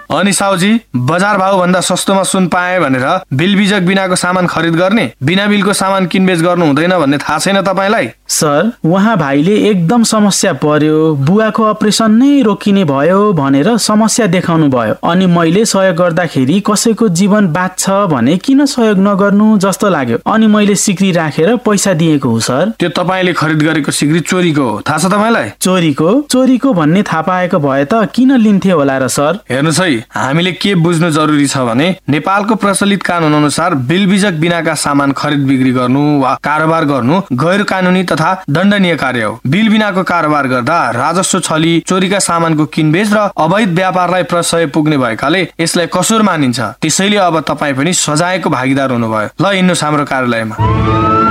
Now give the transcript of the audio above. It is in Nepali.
अनि साउजी, बजार भाउ भन्दा सस्तोमा सुन पाए भनेर बिल बिजक बिनाको सामान खरिद गर्ने, बिना बिलको सामान किनबेच गर्नु हुँदैन भन्ने थाहा छैन तपाईलाई? सर, उहाँ भाइले एकदम समस्या पर्यो, बुवाको अपरेसन नै रोकिने भयो भनेर समस्या देखाउनु भयो, अनि मैले सहयोग गर्दाखेरि कसैको जीवन बाँच्छ भने किन सहयोग नगर्नु जस्तो लाग्यो, अनि मैले सिक्री राखेर पैसा दिएको हो सर। त्यो तपाईले खरिद गरेको सिक्री चोरीको हो, थाहा छ तपाईलाई? चोरीको भन्ने थाहा पाएको भए त किन लिन्थे होला र सर? हेर्नुस् है, हामीले के बुझ्नु जरुरी छ भने नेपालको प्रचलित कानून अनुसार बिल बिजक बिनाका सामान खरिद बिक्री गर्नु वा कारोबार गर्नु गैर कानूनी तथा दण्डनीय कार्य हो। बिल बिनाको कारोबार गर्दा राजस्व छली, चोरीका सामानको किनबेच र अवैध व्यापारलाई प्रशय पुग्ने भएकाले यसलाई कसुर मानिन्छ। त्यसैले अब तपाई पनि सजायको भागीदार हुनुभयो। ल हिँड्नुस् हाम्रो कार्यालयमा।